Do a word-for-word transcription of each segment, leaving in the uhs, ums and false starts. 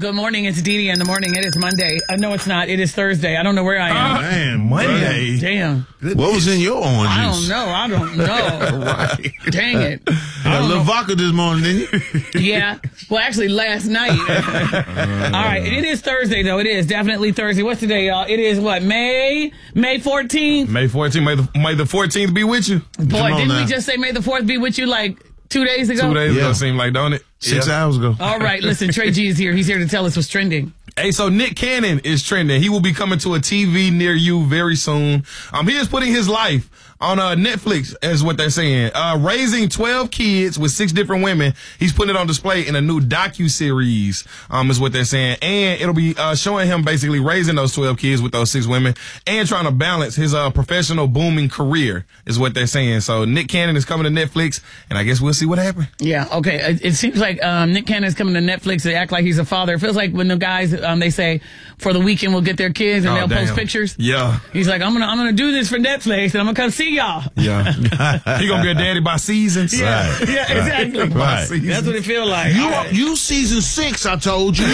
Good morning. It's Dee Dee in the morning. It is Monday. Uh, no, it's not. It is Thursday. I don't know where I am. Oh, man, Monday. Damn. Damn. What was in your orange I don't juice? know. I don't know. Right. Dang it. Had a little vodka this morning, didn't you? Yeah. Well, actually, last night. All right. It is Thursday, though. It is definitely Thursday. What's today, y'all? It is what? May? May fourteenth? May fourteenth. May the, may the fourteenth be with you. Boy, didn't now. we just say May the fourth be with you like two days ago? Two days Yeah. ago, seem like, don't it? Six Yeah. hours ago. All right. Listen, Trey G is here. He's here to tell us what's trending. Hey, so Nick Cannon is trending. He will be coming to a T V near you very soon. Um, he is putting his life on uh, Netflix, is what they're saying. Uh, raising twelve kids with six different women. He's putting it on display in a new docu-series, um, is what they're saying. And it'll be uh, showing him basically raising those twelve kids with those six women and trying to balance his uh, professional booming career, is what they're saying. So Nick Cannon is coming to Netflix, and I guess we'll see what happens. Yeah, okay. It, it seems like um, Nick Cannon is coming to Netflix to act like he's a father. It feels like when the guys, um, they say, for the weekend we'll get their kids and Oh, they'll damn. post pictures. Yeah. He's like, I'm gonna, I'm gonna do this for Netflix and I'm gonna come see y'all. Yeah. He gonna be a daddy by seasons. Yeah, Right. yeah, exactly. Right. That's what it feels like. You, All right. you season six, I told you.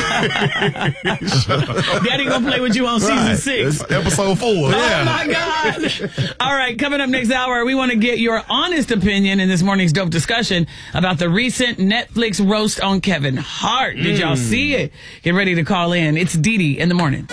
Daddy gonna play with you on season Right. six. It's episode four. Oh my God. All right, coming up next hour, we want to get your honest opinion in this morning's dope discussion about the recent Netflix roast on Kevin Hart. Did y'all see it? Get ready to call in. It's Dee Dee in the morning.